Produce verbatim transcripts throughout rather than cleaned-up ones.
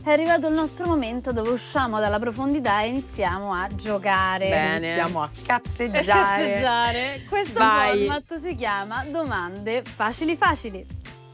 è arrivato il nostro momento dove usciamo dalla profondità e iniziamo a giocare. Bene. Iniziamo a cazzeggiare. A cazzeggiare. Questo Vai. format si chiama Domande facili facili.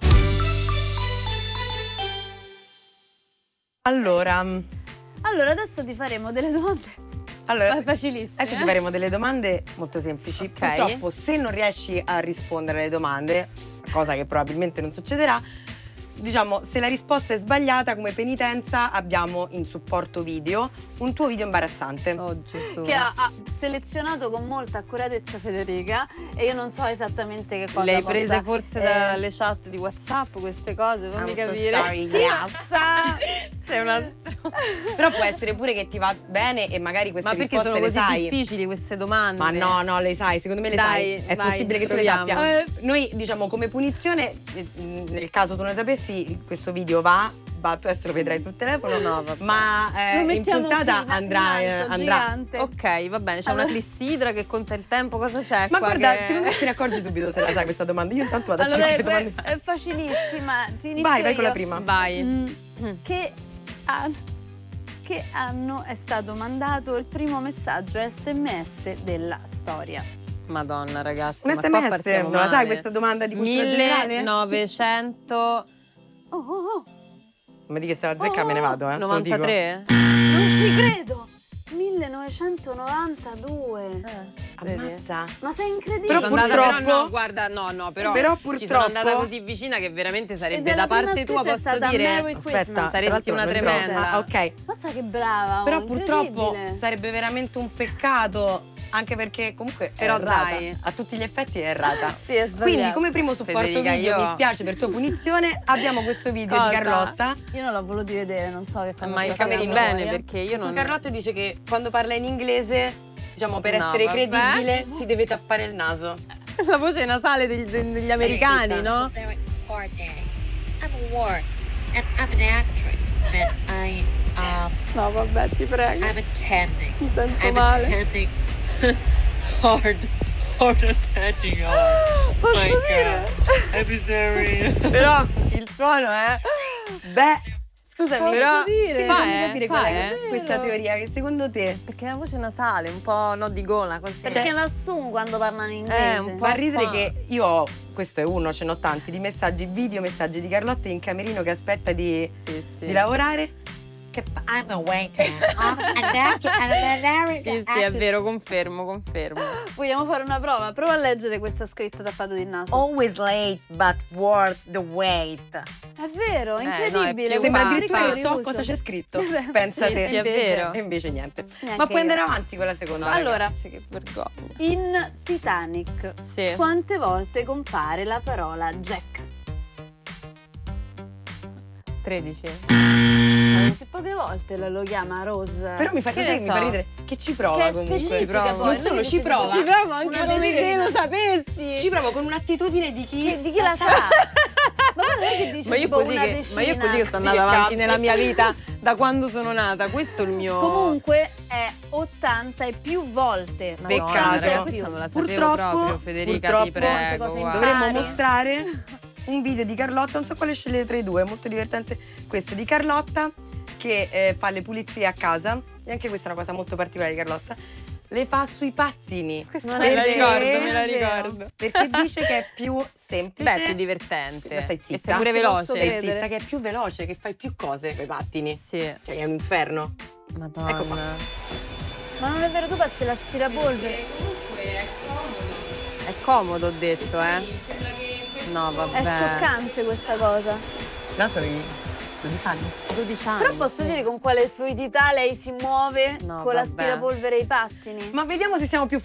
Allora, Allora, adesso ti faremo delle domande allora facilissime. adesso ti faremo delle domande molto semplici. Ok. Purtroppo, se non riesci a rispondere alle domande, cosa che probabilmente non succederà, diciamo, se la risposta è sbagliata, come penitenza abbiamo in supporto video un tuo video imbarazzante. Oh Gesù. Che ha, ha selezionato con molta accuratezza Federica e io non so esattamente che cosa Le hai possa, prese forse eh, dalle chat di WhatsApp queste cose? Fammi I'm so capire. sorry, yes. Sei una... Però può essere pure che ti va bene e magari queste Ma perché risposte sono le così sai. difficili queste domande? Ma no, no, le sai, secondo me le Dai, sai. È vai, possibile che tu le proviamo. sappia. Eh. Noi, diciamo, come punizione, eh, nel caso tu non sapessi, questo video va, va, tu adesso lo vedrai sul telefono. No, vabbè. Ma eh, Lo in mettiamo puntata qui, in andrà, eh, alto, andrà. gigante. Ok, va bene, c'è Allora- una clessidra che conta il tempo, cosa c'è Ma qua guarda, che... secondo me te ne accorgi subito se la sai questa domanda. Io intanto vado a Allora, cercare è, domande. è facilissima. Ti inizio Vai, vai con io. la prima. Vai. Mm, Che anno, che anno è stato mandato il primo messaggio S M S della storia? Madonna ragazzi, Un ma qua S M S, partiamo non la sai male. questa domanda di cultura generale? millenovecento Oh, oh, oh, Ma di che se la zecca me ne vado, eh. te lo dico. novantatré? non ci credo! millenovecentonovantadue. Vedi? Ammazza. Ma sei incredibile! Però Sono andata, però purtroppo- no, guarda, no, no, però, Però ci sono purtroppo- andata così vicina che veramente Ed sarebbe è la da parte prima tua, scritta, è posso stata dire. Merry Aspetta, Christmas. saresti tra l'altro una non tremenda. troppo. Ah, ok. Mazza che brava! Però oh, purtroppo incredibile. sarebbe veramente un peccato, anche perché comunque Però è errata. dai. A tutti gli effetti è errata. Sì, è sbagliato. Quindi come primo supporto Federica, video, io- mi spiace per tua punizione, abbiamo questo video Cosa? di Carlotta. Io non l'ho voluto vedere, non so che cosa Ma sia il camerino stato bene, poi, eh. perché io non... Carlotta dice che quando parla in inglese, diciamo, per No, essere vabbè. credibile, si deve tappare il naso. La voce nasale degli, degli americani, no? Very hard day. I'm a work and I'm an actress and I um No, vabbè, ti prego. I'm attending. Mi sento I'm male. attending hard hard attending hard. Posso My dire? God. I'm sorry. Però il suono è... Beh, scusami, Posso però dire? ti Fa, fammi eh, capire fa, qual è eh. questa teoria, che secondo te Perché è una voce nasale, un po' no di gola, così. Perché va su quando parlano in inglese. Eh, un po'. fa ridere fa. che io ho, questo è uno, ce n'ho tanti, di messaggi, video messaggi di Carlotta in camerino che aspetta di, Sì, sì. di lavorare. Che fa- I'm a waiter. I'm an actor and an American Sì, sì, è actor. vero, confermo, confermo. Vogliamo fare una prova? Prova a leggere questa scritta tappato di naso. Always late but worth the wait. È vero, è Eh, no, è incredibile. più Sembra fa- addirittura fa- che so Riuso. cosa c'è scritto. Esatto. Pensa Sì, te. sì, è vero. E invece niente. Neanche Ma puoi io. andare avanti con la seconda. No, Allora. ragazzi, che vergogna. In Titanic, Sì. quante volte compare la parola Jack? tredici. Così poche volte lo, lo chiama Rose. Però mi fa, Che sai ne che mi so? fa ridere che ci prova che è comunque. specifica provo. poi. Non solo che ci dice prova. tipo, Ci provo anche una come se vetrina. lo sapessi. Ci provo con un'attitudine di chi, Che- di chi la sa. Ma non è che dice Ma io, tipo così una che, decina. ma io così che sto Sì, andando che avanti cambi. nella mia vita da quando sono nata. Questo è il mio... Comunque è ottanta e più volte. Madonna, peccato. raga, questa non la sapevo Purtroppo- proprio, Federica, purtroppo ti prego. molte cose guarda. dovremmo Pari. mostrare un video di Carlotta, non so quale scegliere tra i due, è molto divertente questo di Carlotta che eh, fa le pulizie a casa, e anche questa è una cosa molto particolare di Carlotta, le fa sui pattini. Questa Non me la è vero, ricordo, me la è vero. ricordo. Perché dice che è più semplice. Beh, è più divertente. Ma stai E zitta. sei pure Ci posso veloce. Stai credere. zitta, che è più veloce, che fai più cose con i pattini. Sì. Cioè è un inferno. Madonna. Ecco qua. Ma non è vero, tu passi l'aspirapolvere. È comodo, ho detto, eh. No, vabbè. È scioccante questa cosa. No, sono dodici anni. dodici anni. Però posso sì. dire con quale fluidità lei si muove No, con vabbè. l'aspirapolvere e i pattini. Ma vediamo se siamo più